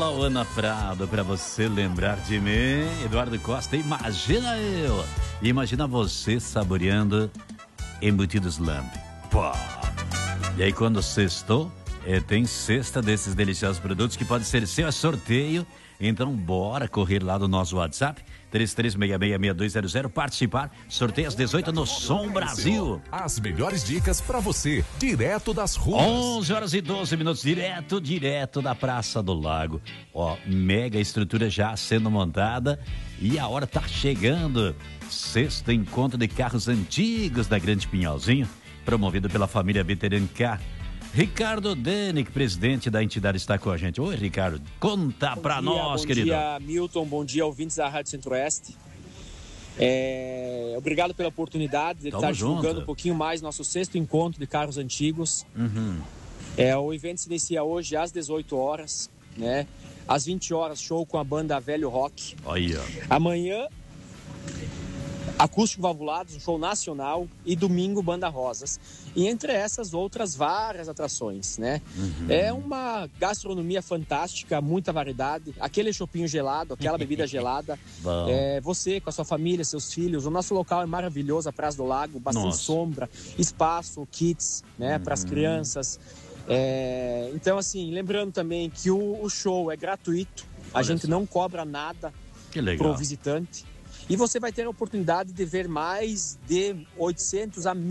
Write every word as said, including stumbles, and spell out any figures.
Lauana Prado, pra você lembrar de mim. Eduardo Costa, imagina eu. Imagina você saboreando embutidos Lamb. Pô. E aí quando sextou, é, tem cesta desses deliciosos produtos que pode ser seu a sorteio. Então bora correr lá no nosso WhatsApp, três três seis seis, seis dois zero zero, participar, sorteio às dezoito no Som Brasil. As melhores dicas pra você, direto das ruas. onze horas e doze minutos, direto, direto da Praça do Lago. Ó, mega estrutura já sendo montada e a hora tá chegando. Sexto encontro de carros antigos da Grande Pinhalzinho, promovido pela família Veterancar. Ricardo Denick, presidente da entidade, está com a gente. Oi, Ricardo, conta pra nós, querido. Bom dia, Milton, bom dia, ouvintes da Rádio Centro-Oeste. É, obrigado pela oportunidade de Tamo estar junto. divulgando um pouquinho mais nosso sexto encontro de carros antigos. Uhum. É, o evento se inicia hoje às dezoito horas, né? Às vinte horas, show com a banda Velho Rock. Olha. Amanhã, Acústico Valvulados, um show nacional, e domingo, Banda Rosas. E entre essas outras várias atrações, né? Uhum. É uma gastronomia fantástica, muita variedade, aquele chopinho gelado, aquela bebida gelada. É, você com a sua família, seus filhos. O nosso local é maravilhoso, a Praça do Lago, bastante Nossa. sombra, espaço, kits, né, uhum. para as crianças. É, então, assim, lembrando também que o, o show é gratuito, a Olha gente só. não cobra nada para o visitante. E você vai ter a oportunidade de ver mais de oitocentos a